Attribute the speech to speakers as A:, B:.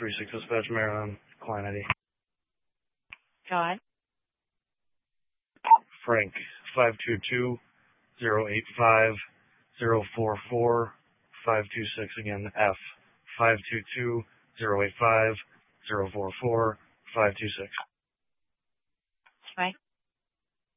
A: 36 Dispatch, Maryland, client ID.
B: Go ahead.
A: Frank, 522-085-044-526. Again, F, 522-085-044-526.